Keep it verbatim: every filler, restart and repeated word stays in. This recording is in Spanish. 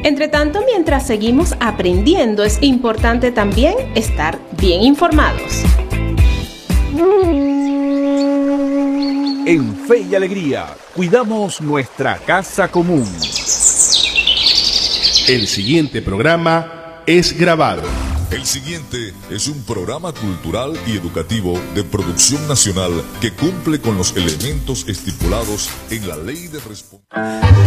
Entre tanto, mientras seguimos aprendiendo, es importante también estar bien informados. En Fe y Alegría, cuidamos nuestra casa común. El siguiente programa es grabado. El siguiente es un programa cultural y educativo de producción nacional que cumple con los elementos estipulados en la Ley de Responsabilidad.